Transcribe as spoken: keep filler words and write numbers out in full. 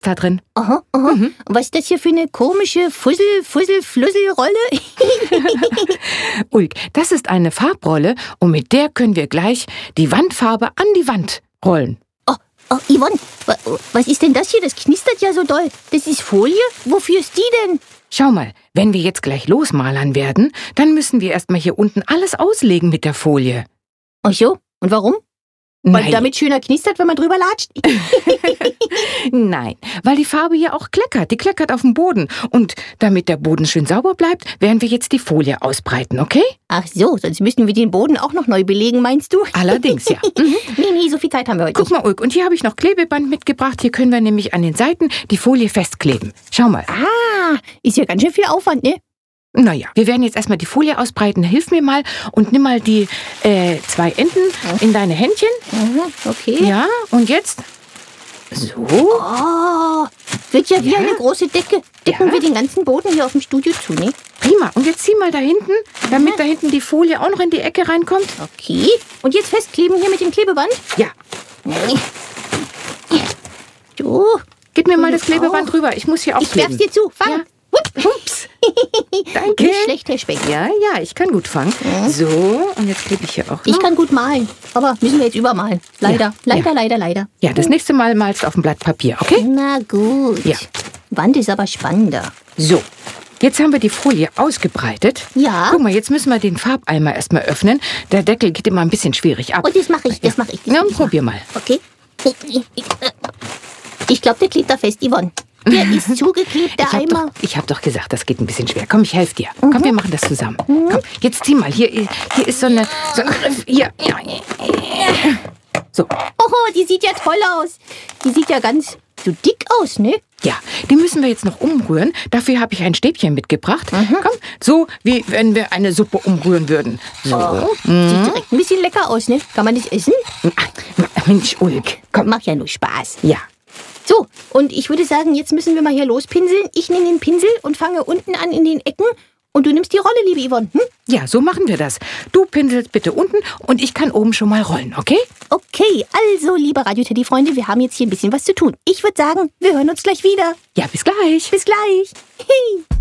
da drin. Aha, aha. Mhm. Und was ist das hier für eine komische Fussel, Fussel, Flusselrolle? Ulk, das ist eine Farbrolle und mit der können wir gleich die Wandfarbe an die Wand rollen. Oh, oh, Yvonne, wa- was ist denn das hier? Das knistert ja so doll. Das ist Folie? Wofür ist die denn? Schau mal, wenn wir jetzt gleich losmalern werden, dann müssen wir erstmal hier unten alles auslegen mit der Folie. Ach so, und warum? Weil Nein. damit schöner knistert, wenn man drüber latscht? Nein, weil die Farbe hier auch kleckert. Die kleckert auf dem Boden. Und damit der Boden schön sauber bleibt, werden wir jetzt die Folie ausbreiten, okay? Ach so, sonst müssten wir den Boden auch noch neu belegen, meinst du? Allerdings, ja. Mhm. Nee, nee, so viel Zeit haben wir heute Guck mal, Ulk, und hier habe ich noch Klebeband mitgebracht. Hier können wir nämlich an den Seiten die Folie festkleben. Schau mal. Ah, ist ja ganz schön viel Aufwand, ne? Naja, wir werden jetzt erstmal die Folie ausbreiten. Hilf mir mal und nimm mal die äh, zwei Enden in deine Händchen. Mhm, okay. Ja, und jetzt? So. Oh, wird ja wie Ja. eine große Decke. Decken Ja. wir den ganzen Boden hier auf dem Studio zu, ne? Prima. Und jetzt zieh mal da hinten, damit da hinten die Folie auch noch in die Ecke reinkommt. Okay. Und jetzt festkleben hier mit dem Klebeband? Ja. So. Gib mir mal Und das Klebeband auch. rüber. Ich muss hier Ich werf's aufkleben. dir zu. Fang. Ja. Hup. Ups. Danke. Nicht schlecht, Herr Speck. Ja, ja, ich kann gut fangen. So, und jetzt klebe ich hier auch noch. Ich kann gut malen, aber müssen wir jetzt übermalen. Leider, Ja, leider, ja. leider, leider. Ja, das nächste Mal malst du auf dem Blatt Papier, okay? Na gut. Ja. Wand ist aber spannender. So, jetzt haben wir die Folie ausgebreitet. Ja. Guck mal, jetzt müssen wir den Farbeimer erstmal öffnen. Der Deckel geht immer ein bisschen schwierig ab. Und das mache ich, das mache ich. Das Ja, mach ich probier mal. Okay. Ich glaube, der klebt da fest, Yvonne. Der ist zugeklebt, der Ich hab, Eimer. doch, ich hab doch gesagt, das geht ein bisschen schwer. Komm, ich helfe dir. Komm, wir machen das zusammen. Komm, jetzt zieh mal. Hier, hier ist so eine... So ein Griff. Hier. So, Oh, die sieht ja toll aus. Die sieht ja ganz so dick aus, ne? ja, die müssen wir jetzt noch umrühren. Dafür habe ich ein Stäbchen mitgebracht. Komm, so wie wenn wir eine Suppe umrühren würden. So. Oh, sieht direkt ein bisschen lecker aus, ne? Kann man das essen? Ach, Mensch, Ulk. Komm. Macht ja nur Spaß. Ja. So, und ich würde sagen, jetzt müssen wir mal hier lospinseln. Ich nehme den Pinsel und fange unten an in den Ecken. Und du nimmst die Rolle, liebe Yvonne. Hm? Ja, so machen wir das. Du pinselst bitte unten und ich kann oben schon mal rollen, okay? Okay, also, liebe Radio-Teddy-Freunde, wir haben jetzt hier ein bisschen was zu tun. Ich würde sagen, wir hören uns gleich wieder. Ja, bis gleich. Bis gleich. Hey.